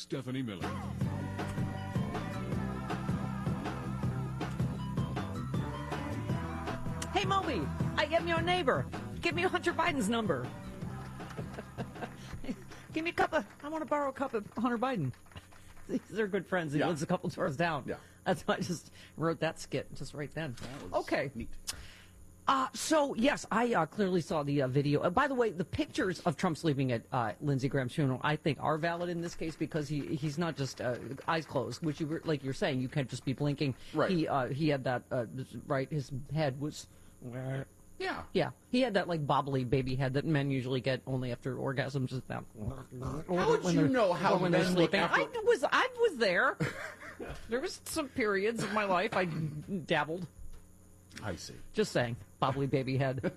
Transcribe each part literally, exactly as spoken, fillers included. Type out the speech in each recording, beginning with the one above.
Stephanie Miller. Hey, Moby, I am your neighbor. Give me Hunter Biden's number. Give me a cup of, I want to borrow a cup of Hunter Biden. They're good friends. He Yeah. lives a couple doors down. Yeah. That's why I just wrote that skit just right then. That was Okay. neat. Uh, so, yes, I uh, clearly saw the uh, video. Uh, by the way, the pictures of Trump sleeping at uh, Lindsey Graham's funeral, I think, are valid in this case because he he's not just uh, eyes closed, which, you were, like you're saying, you can't just be blinking. Right. He, uh, he had that, uh, right, his head was... Yeah. Yeah, he had that like bobbly baby head that men usually get only after orgasms. Just that. How would you know how when they're men look sleeping? after- I was I was there. There was some periods of my life I dabbled. I see. Just saying, bobbly baby head.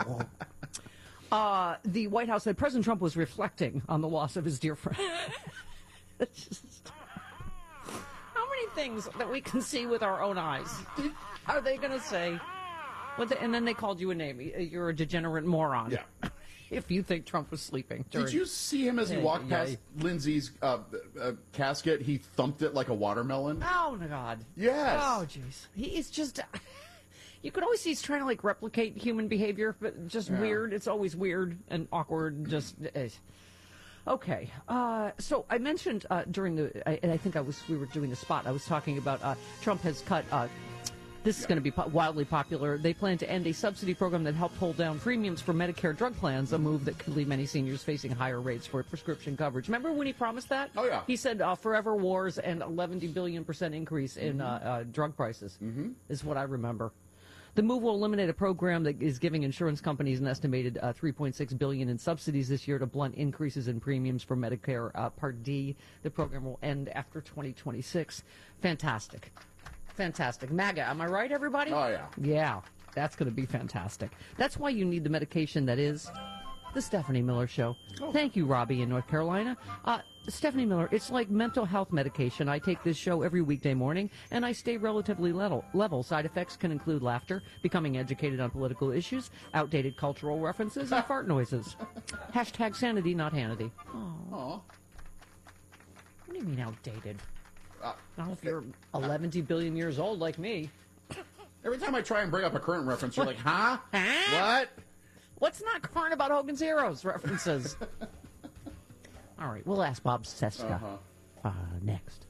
uh, the White House said President Trump was reflecting on the loss of his dear friend. It's just, how many things that we can see with our own eyes are they going to say? What the, and then they called you a name. You're a degenerate moron. Yeah. If you think Trump was sleeping. During, Did you see him as he Yeah, walked yeah. past Lindsay's uh, uh, casket? He thumped it like a watermelon. Oh, my God. Yes. Oh, jeez. He is just... You could always see he's trying to, like, replicate human behavior, but just Yeah. weird. It's always weird and awkward. Just... eh. Okay. Uh, so I mentioned uh, during the... I, and I think I was... We were doing the spot. I was talking about uh, Trump has cut... Uh, This is going to be po- wildly popular. They plan to end a subsidy program that helped hold down premiums for Medicare drug plans, a move that could leave many seniors facing higher rates for prescription coverage. Remember when he promised that? Oh, yeah. He said uh, forever wars and eleven billion percent increase in uh, uh, drug prices mm-hmm. is what I remember. The move will eliminate a program that is giving insurance companies an estimated uh, three point six billion dollars in subsidies this year to blunt increases in premiums for Medicare uh, Part D. The program will end after twenty twenty-six. Fantastic. Fantastic. MAGA, am I right, everybody? Oh, yeah. Yeah, that's going to be fantastic. That's why you need the medication that is the Stephanie Miller Show. Oh. Thank you, Robbie, in North Carolina. Uh, Stephanie Miller, it's like mental health medication. I take this show every weekday morning, and I stay relatively level. level. Side effects can include laughter, becoming educated on political issues, outdated cultural references, and fart noises. Hashtag sanity, not Hannity. Oh. Aw. What do you mean outdated? Uh, Not if you're eleven billion years old like me. every time I try and bring up a current reference, you're like, huh? Huh? What? What's not current about Hogan's Heroes references? All right, we'll ask Bob Seska Uh-huh. uh, next.